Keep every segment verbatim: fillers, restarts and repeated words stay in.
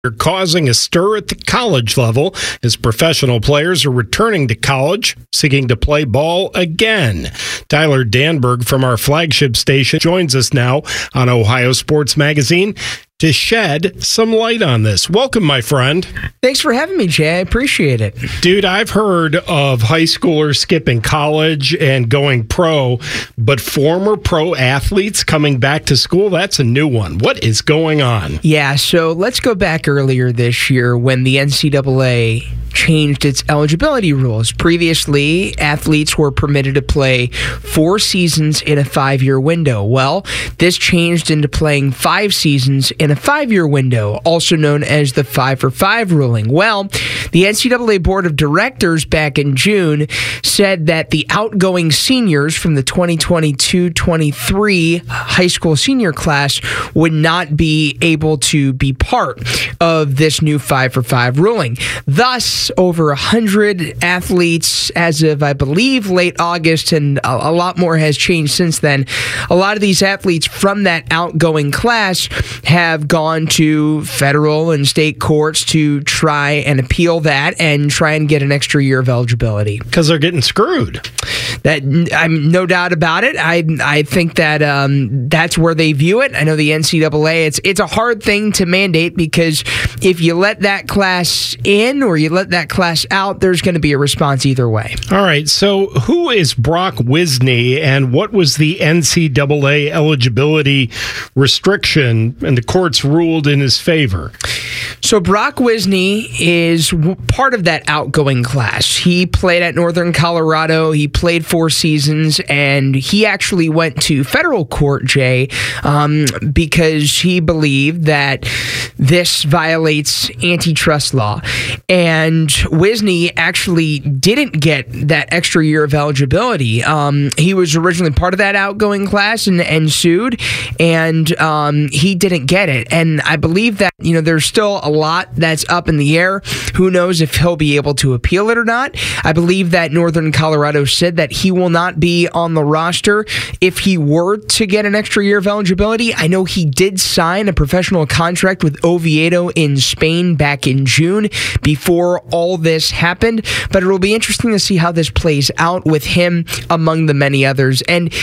are causing a stir at the college level as professional players are returning to college, seeking to play ball again. Tyler Danberg from our flagship station joins us now on Ohio Sports Magazine to shed some light on this. Welcome, my friend. Thanks for having me, Jay. I appreciate it. Dude, I've heard of high schoolers skipping college and going pro, but former pro athletes coming back to school, that's a new one. What is going on? Yeah, so let's go back earlier this year when the N C double A changed its eligibility rules. Previously, athletes were permitted to play four seasons in a five-year window. Well, this changed into playing five seasons in a five-year window, also known as the five for five ruling. Well, the N C double A Board of Directors back in June said that the outgoing seniors from the twenty twenty-two twenty-three high school senior class would not be able to be part of this new five for five ruling. Thus, over one hundred athletes as of, I believe, late August, and a, a lot more has changed since then. A lot of these athletes from that outgoing class have gone to federal and state courts to try and appeal that and try and get an extra year of eligibility. Because they're getting screwed. That I'm no doubt about it. I I think that um, that's where they view it. I know the N C double A, it's it's a hard thing to mandate because if you let that class in or you let that class out, there's going to be a response either way. All right, so who is Brock Wisney and what was the N C double A eligibility restriction and the courts ruled in his favor? So Brock Wisney is part of that outgoing class. He played at Northern Colorado. He played four seasons, and he actually went to federal court, Jay, um, because he believed that this violates antitrust law. And Wisney actually didn't get that extra year of eligibility. Um, he was originally part of that outgoing class and, and sued, and um, he didn't get it. And I believe that, you know, there's still a lot that's up in the air. Who knows if he'll be able to appeal it or not. I believe that Northern Colorado said that he will not be on the roster if he were to get an extra year of eligibility. I know he did sign a professional contract with Oviedo in Spain back in June before all this happened, but it will be interesting to see how this plays out with him among the many others. And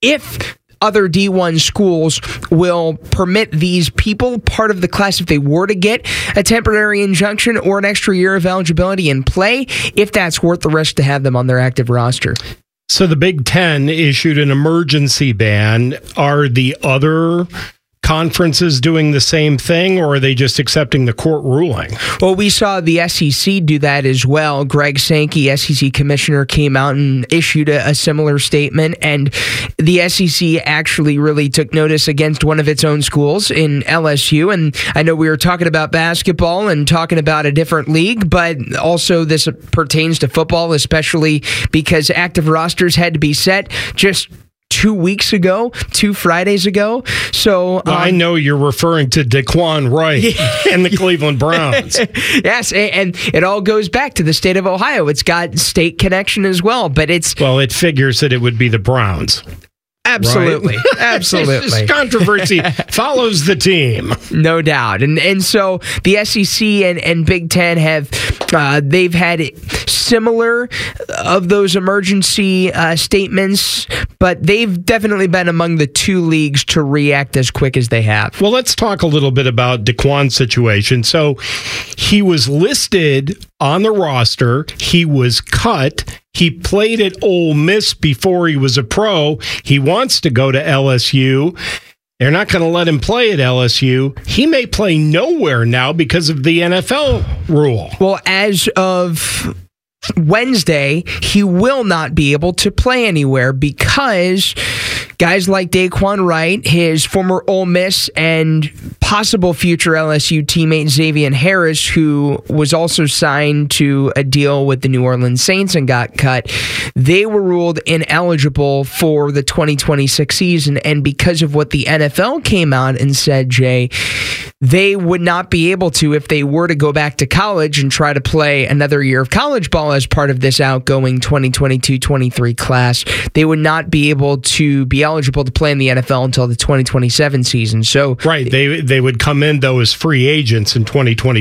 if other D one schools will permit these people, part of the class, if they were to get a temporary injunction or an extra year of eligibility in play, if that's worth the risk to have them on their active roster. So the Big Ten issued an emergency ban. Are the other conferences doing the same thing, or are they just accepting the court ruling? Well, we saw the S E C do that as well. Greg Sankey, S E C commissioner, came out and issued a, a similar statement, and the S E C actually really took notice against one of its own schools in L S U. And I know we were talking about basketball and talking about a different league, but also this pertains to football, especially because active rosters had to be set just two weeks ago, two Fridays ago. So um, well, I know you're referring to Daquan Wright and the Cleveland Browns. Yes, and it all goes back to the state of Ohio. It's got state connection as well, but it's... Well, it figures that it would be the Browns. Absolutely. Right? Absolutely. Controversy follows the team. No doubt. And and so the S E C and, and Big Ten have, uh, they've had similar of those emergency uh, statements, but they've definitely been among the two leagues to react as quick as they have. Well, let's talk a little bit about Daquan's situation. So he was listed on the roster. He was cut. He played at Ole Miss before he was a pro. He wants to go to L S U. They're not going to let him play at L S U. He may play nowhere now because of the N F L rule. Well, as of Wednesday, he will not be able to play anywhere because guys like Daquan Wright, his former Ole Miss and possible future L S U teammate Xavier Harris, who was also signed to a deal with the New Orleans Saints and got cut, they were ruled ineligible for the twenty twenty-six season. And because of what the N F L came out and said, Jay, they would not be able to, if they were to go back to college and try to play another year of college ball as part of this outgoing twenty twenty-two twenty-three class, they would not be able to be eligible to play in the N F L until the twenty twenty-seven season. So right, they they would come in, though, as free agents in twenty twenty.